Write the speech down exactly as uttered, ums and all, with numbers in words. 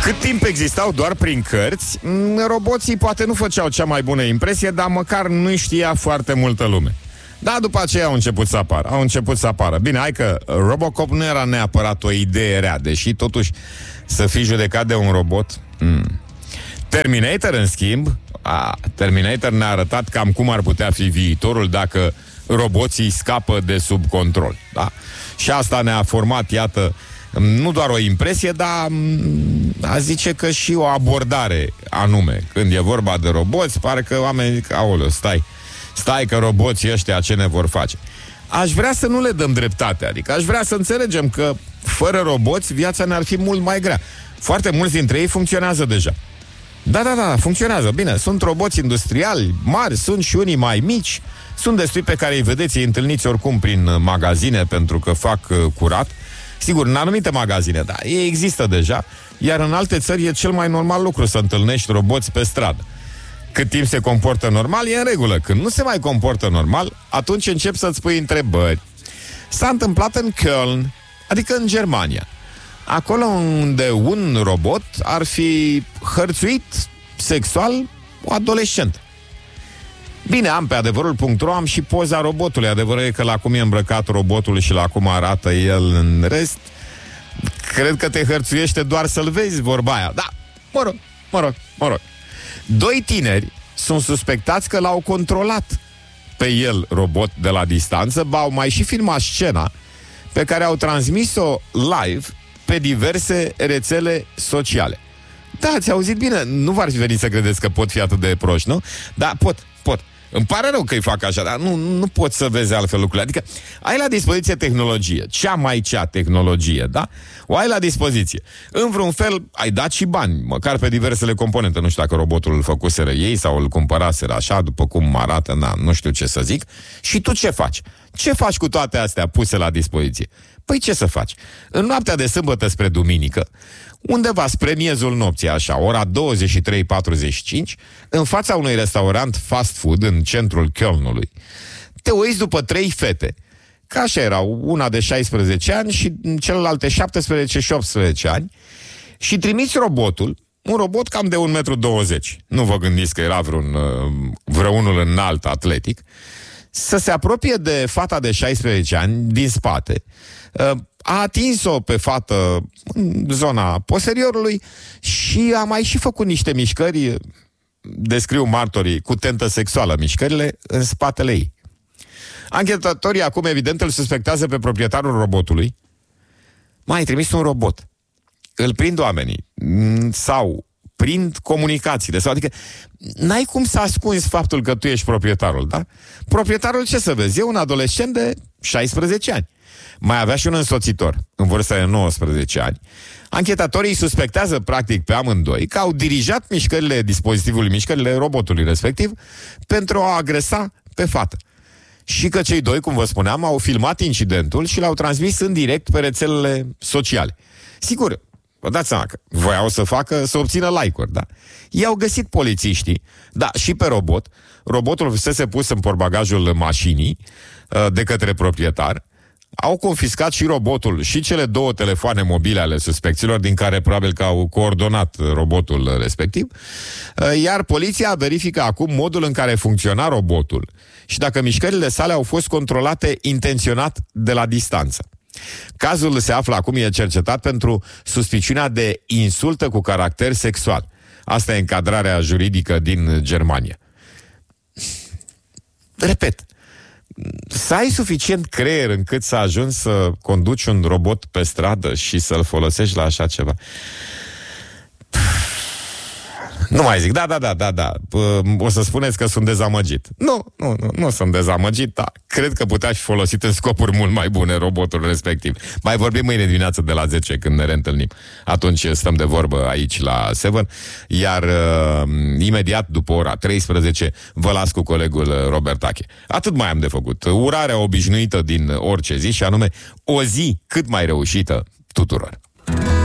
Cât timp existau doar prin cărți, roboții poate nu făceau cea mai bună impresie, dar măcar nu știa foarte multă lume. Da, după aceea au început să apară, au început să apară. Bine, hai că Robocop nu era neapărat o idee rea, deși totuși să fii judecat de un robot. Mm. Terminator, în schimb, a, Terminator ne-a arătat cam cum ar putea fi viitorul dacă roboții scapă de sub control. Da? Și asta ne-a format, iată, nu doar o impresie, dar a zice că și o abordare anume. Când e vorba de roboți, pare că oamenii zic, aoleu, stai, stai că roboții ăștia ce ne vor face. Aș vrea să nu le dăm dreptate, adică aș vrea să înțelegem că fără roboți viața ne-ar fi mult mai grea. Foarte mulți dintre ei funcționează deja. Da, da, da, funcționează. Bine, sunt roboți industriali mari, sunt și unii mai mici, sunt destui pe care îi vedeți, îi întâlniți oricum prin magazine pentru că fac uh, curat. Sigur, în anumite magazine, da, ei există deja, iar în alte țări e cel mai normal lucru să întâlnești roboți pe stradă. Cât timp se comportă normal, e în regulă. Când nu se mai comportă normal, atunci încep să-ți pui întrebări. S-a întâmplat în Köln, adică în Germania. Acolo unde un robot ar fi hărțuit sexual o adolescentă. Bine, am pe adevărul punct ro, am și poza robotului. Adevărul e că la cum e îmbrăcat robotul și la cum arată el în rest, cred că te hărțuiește doar să-l vezi, vorba aia. Da, mă rog, mă rog, mă rog. Doi tineri sunt suspectați că l-au controlat pe el, robot, de la distanță, ba au mai și filmat scena pe care au transmis-o live pe diverse rețele sociale. Da, ați auzit bine, nu v-ar fi venit să credeți că pot fi atât de proști, nu? Da, pot, pot. Îmi pare rău că îi fac așa, dar nu, nu pot să vezi altfel lucrurile. Adică ai la dispoziție tehnologie, cea mai cea tehnologie, da? O ai la dispoziție. În vreun fel ai dat și bani, măcar pe diversele componente. Nu știu dacă robotul îl făcuseră ei sau îl cumpăraseră așa, după cum arată, na, nu știu ce să zic. Și tu ce faci? Ce faci cu toate astea puse la dispoziție? Păi ce să faci? În noaptea de sâmbătă spre duminică, undeva spre miezul nopții, așa, ora douăzeci și trei patruzeci și cinci, în fața unui restaurant fast food în centrul Kölnului, te uiți după trei fete, că așa erau, una de șaisprezece ani și celelalte șaptesprezece și optsprezece ani, și trimiți robotul, un robot cam de un metru douăzeci, nu vă gândiți că era vreun, vreunul înalt atletic, să se apropie de fata de șaisprezece ani din spate, a atins-o pe fată în zona posteriorului și a mai și făcut niște mișcări, descriu martorii, cu tentă sexuală, mișcările în spatele ei. Anchetatorii acum evident îl suspectează pe proprietarul robotului. Mai trimis un robot. Îl prind oamenii sau prind comunicațiile sau, adică n-ai cum să ascunzi faptul că tu ești proprietarul, da? Proprietarul, ce să vezi, e un adolescent de șaisprezece ani. Mai avea și un însoțitor în vârstă de nouăsprezece ani. Anchetatorii îi suspectează practic pe amândoi că au dirijat mișcările dispozitivului, mișcările robotului respectiv, pentru a agresa pe fată. Și că cei doi, cum vă spuneam, au filmat incidentul și l-au transmis în direct pe rețelele sociale. Sigur, vă dați seama că voiau să facă, să obțină like-uri, da? I-au găsit polițiștii, da, și pe robot. Robotul fusese pus în portbagajul mașinii de către proprietar. Au confiscat și robotul și cele două telefoane mobile ale suspecților, din care probabil că au coordonat robotul respectiv. Iar poliția verifică acum modul în care funcționa robotul și dacă mișcările sale au fost controlate intenționat de la distanță. Cazul se află acum, e cercetat pentru suspiciunea de insultă cu caracter sexual. Asta e încadrarea juridică din Germania. Repet, să ai suficient creier încât să ajungi să conduci un robot pe stradă și să-l folosești la așa ceva. Nu mai zic, da, da, da, da, da. O să spuneți că sunt dezamăgit. Nu, nu, nu, nu sunt dezamăgit, da. Cred că putea fi folosit în scopuri mult mai bune robotul respectiv. Mai vorbim mâine dimineață de la zece când ne reîntâlnim. Atunci stăm de vorbă aici la Seven. Iar uh, imediat după ora treisprezece vă las cu colegul Robert Ache. Atât mai am de făcut. Urarea obișnuită din orice zi și anume o zi cât mai reușită tuturor.